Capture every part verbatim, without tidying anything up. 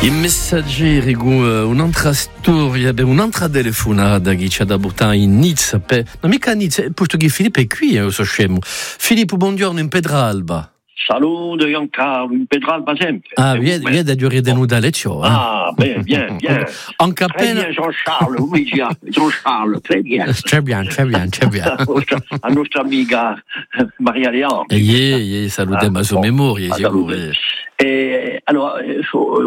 I messaggeri con un'altra storia, un'altra telefonata che ci ha da portare in Nizza, per... non mica a Nizza, posto che Filippo è qui, io so scemo. Filippo, buongiorno, in Pedralba. Saluto Giancarlo, in Pedralba sempre. Ah, vieni da giorni venuta a lezione. Ah, bene, bien, bien. Anche appena... Très bien, Jean-Charles, come diciamo? Jean-Charles, très bien. Très bien, très bien, très bien. La nostra, la nostra amica Maria Leone. E ieri, salutiamo la sua memoria, sicuro. Eh, allora, eh,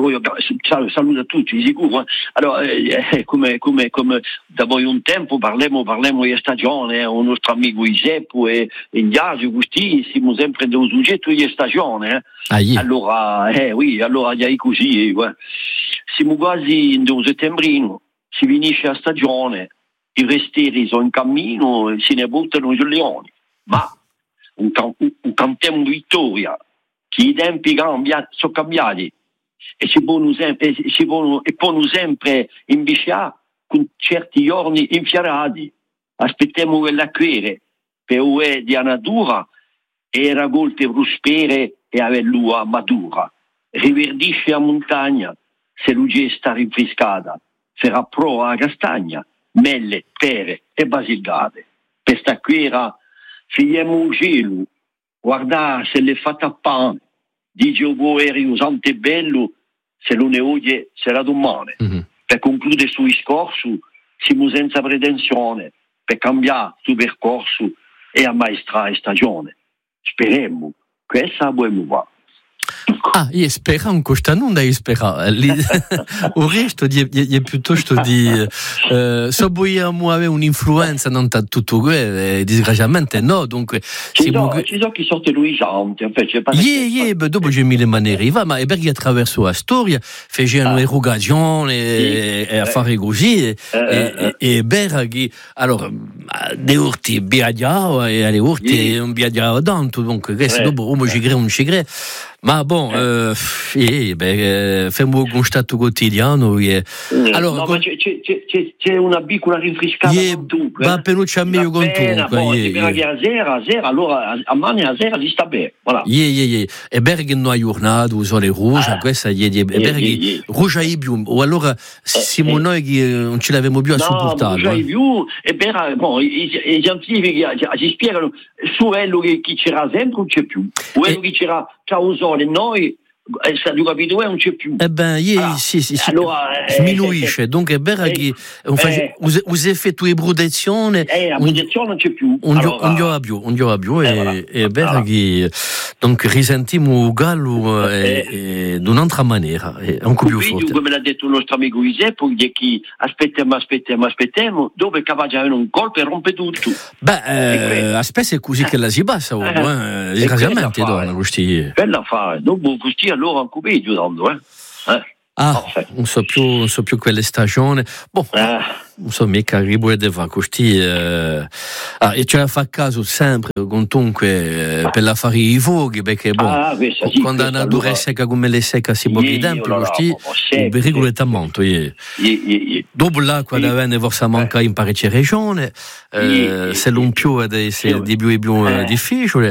saluto a tutti, sicuro. Allora, eh, come, come, come da voi un tempo parliamo, parliamo di stagione, eh, un nostro amico Giuseppe e Indiasio, questi siamo sempre un soggetto di stagione. Eh. Ah, yeah. Allora, eh, oui, allora, è così. Eh. Siamo quasi in settembrino, si finisce la stagione, i vestiti sono in cammino e se ne buttano i leoni. Ma un, un, un cantiamo di vittoria. Che i tempi cambiati, sono cambiati e ci possono sempre, ci possono, e possono sempre inviciare con certi giorni infiarati. Aspettiamo quella quere per ue di natura e raccolte prospere e avellua matura. Riverdisce la montagna se l'ugge sta rinfrescata, farà prova a castagna, melle, pere e basilgate. Per sta quera figliamo un cielo. Guarda se l'è fatta a pane, dice o eri usante bello, se non ne oye sarà domani. Mm-hmm. Per concludere il suo discorso, siamo senza pretensione per cambiare il suo percorso e ammaestrare stagione. Speriamo che essa buona va. Ah, io spero in questa non devi sperare. Il resto è piuttosto di uh, se vogliamo avere un'influenza non da tutto questo, disgraziatamente no, dunque ci sono mu... so chi sorte luisanti invece yeah, yeah, beh, dopo c'è mille maniere va, ma è perché attraverso la storia facciano ah. erogazioni e, e affari così e, e, e berghi allora dei urti biagiao e alle urti un biagiao tanto, dunque questo dopo uno ci crede non ci crede. Ma bon, eh, eh, beh, facciamo un constato quotidiano. Eh. Allora, no, con... ma c'è, c'è, c'è, c'è una piccola rinfrescata yeah, con tu. Va per un meglio con tu. Poi yeah, yeah. a sera, a sera, allora a mani a sera si sta bene. Voilà. Yeah, yeah, yeah. E Berghi non ha giornato, sole rouge, ah. questa yeah, yeah. E Berghi yeah, yeah. rouge ai più. O allora siamo eh, noi che non ce l'avevamo più a no, supportare. No, rouge ai più. E per, bon, i, i scientifici ci spiegano su quello che chi c'era sempre non c'è più. Quello che c'era causale noi è stato capito non c'è più. Eh ben, ieri allora, sì, sì, sì. Allora, sminuisce, eh, dunque è vero eh, che eh, us effettui brudezione eh, la brudezione non c'è più. Non allora, più, non c'è più e voilà. È vero allora. Che donc risentiamo gallo eh, di un'altra maniera, è un po' più forte. Come l'ha detto il nostro amico Giuseppe, che aspettiamo, aspettiamo, aspettiamo, dove capace avere un colpo e rompe tutto. Beh, eh, a spesso è così che la si passa, eh, disgraziatamente donna questi. Bella fare, dopo questi allora anche peggio tanto, eh. eh. Ah, non so più, non so più quelle stagioni. Boh, eh. non so mica ribuedeva così. Eh. Ah, e c'è da fare caso sempre, comunque, eh, per la fare i fuochi, perché boh, ah, questa, sì, quando una natura è secca come le secca si può di tempo, così, un pericolo è molto. Yeah. Yeah, yeah, yeah. Dopo l'acqua yeah. deve forse manca in parecchie regioni, eh, yeah, se non più è di più e più eh. difficile.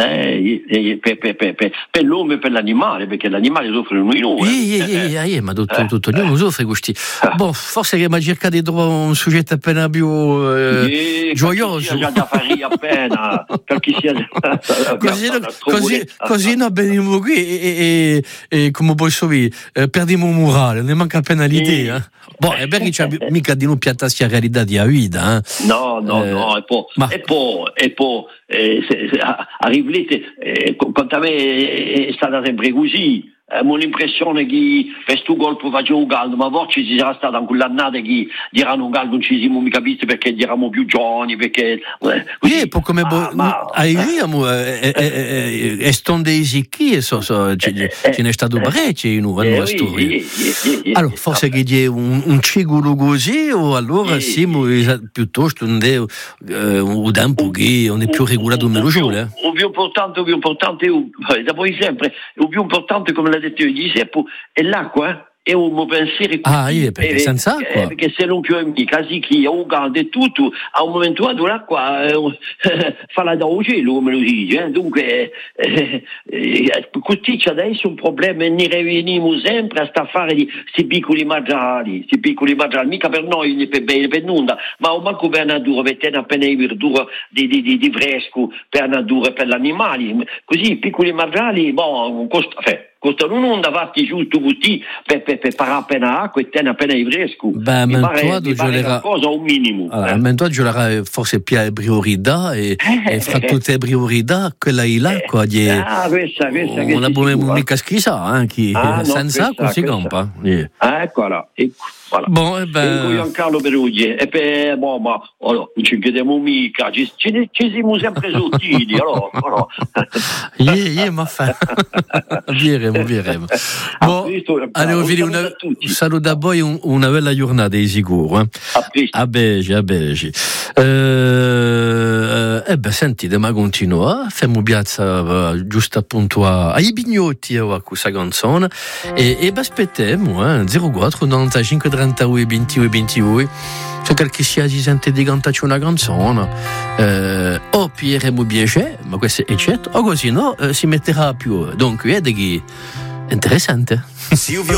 Eh, eh, per, per, per, per l'uomo e per l'animale, perché l'animale soffre noi noi. Yeah, yeah, yeah, yeah, ma tutto, tutto ognuno soffre questi. Boh, forse che mi cerca di trovare un soggetto appena più eh, yeah, gioioso. Già da fare appena, perché sia così, no, così, così noi veniamo qui e, e, e come posso dire, eh, perdiamo un morale, ne manca appena l'idea. Yeah. Boh, è perché c'è mica di non piattarsi la realtà di vita. Eh. No, no, eh, no, e poi, ma... e poi, e poi eh, se, se, arrivate, eh, quanto a me è stata sempre così. Eh, ho l'impressione che questo colpo faceva un caldo, ma forse ci sarà stata anche l'annata che diranno un caldo, non ci siamo mica visti perché eravamo più giovani, perché eh, così, poi come ah, bo- ma, arriviamo eh, eh, eh, stonde isicchi so, so, ce, eh, ce n'è stato parecchio in una eh, storia eh, eh, eh, allora forse eh, che c'è un, un ciclo così o allora eh, siamo eh, piuttosto un, eh, un tempo che non è più regolato un meno giorno eh. Il più importante, il più importante è, da poi sempre il più importante come l'ha detto Giuseppe è l'acqua, eh? è un pensiero così. Ah, io, perché eh, senza acqua. Eh, perché se non più è mica, così che ho caldo e tutto, a un momento dato l'acqua eh, fa la da cielo, come lo dice. Eh? Dunque, eh, eh, così c'è adesso un problema e ne riveniamo sempre a sta fare di questi piccoli mangiari, questi piccoli mangiari, mica per noi, né per bene, per nulla, ma o manco per natura, mettendo appena i verdura di, di, di, di fresco per natura, per gli animali, così piccoli mangiari, boh, costa, eh, costano un'onda fatti giusto così per, per, per parare appena acqua e tenere appena i fresco. Beh, mi pare, mi pare una cosa un minimo. Allora, eh. mentre io la forse più priorità e, Eh, e fra eh, tutte le priorità quella è l'acqua di ah, questa, questa, non questa abbiamo eh. mica schisa, eh, chi Ah, no, senza acqua questa, si questa. campa. Yeah. Ah, eccola, ecco. Voilà. Bon, e Ecco Giancarlo Peruggi, e per, boh, ma allora, non ci chiediamo mica, ci, ci, ci siamo sempre sottili, allora, allora. Yeah, yeah, ma fa. Viremo, viremo. Bon, allora, vedi, una, un saluto a voi, un, una bella giornata di sicuro. Eh. A a Begi, a Begi. Eh, eh beh, sentite, ma continua, facciamo piazza uh, giusto appunto a, ai Bignotti uh, a questa canzone e, e beh, aspettiamo, eh, zero quattro novantacinque trentadue ventidue ventidue. Se qualche sia si sente di cantarci una canzone, eh, o pierremo piacere, ma questo è certo, o così no, eh, si metterà più. Dunque, vedi che è interessante.